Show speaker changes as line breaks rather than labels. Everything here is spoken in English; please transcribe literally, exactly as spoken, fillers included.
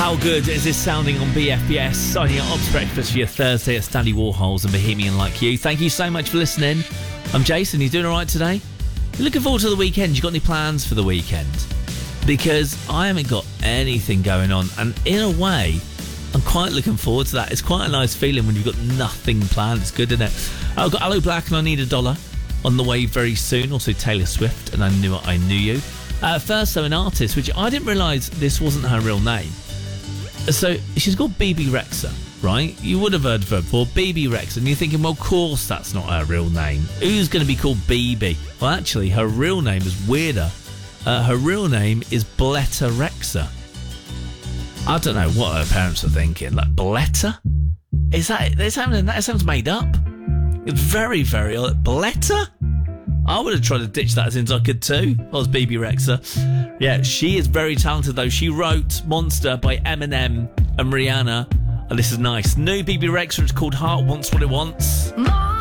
How good is this sounding on B F B S? Signing up Ops Breakfast for your Thursday at Stanley Warhols and Bohemian Like You. Thank you so much for listening. I'm Jason. You doing all right today? You're looking forward to the weekend? You got any plans for the weekend? Because I haven't got anything going on, and in a way, I'm quite looking forward to that. It's quite a nice feeling when you've got nothing planned. It's good, isn't it? I've got Aloe Black and I Need a Dollar on the way very soon. Also Taylor Swift and I Knew It, I Knew You. Uh, first, though, an artist, which I didn't realise this wasn't her real name. So she's called Bebe Rexha, right? You would have heard of her before, Bebe Rexha, and you're thinking, well, of course that's not her real name. Who's going to be called Bebe? Well, actually, her real name is weirder. Uh, her real name is Bletta Rexha. I don't know what her parents are thinking. Like, Bletta? Is that, that sounds, that sounds made up. It's very, very odd. Bletta? I would have tried to ditch that since I could too. I was Bebe Rexha. Yeah, she is very talented though. She wrote Monster by Eminem and Rihanna. And this is nice. New Bebe Rexha, it's called Heart Wants What It Wants.